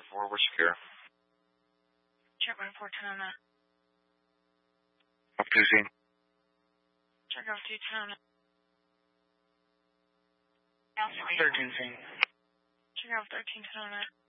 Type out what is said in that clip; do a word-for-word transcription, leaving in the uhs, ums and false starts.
four, we're secure. Check one four ten on that. Off two scene. Check off two ten on that. thirteen scene. Check off thirteen ten on that.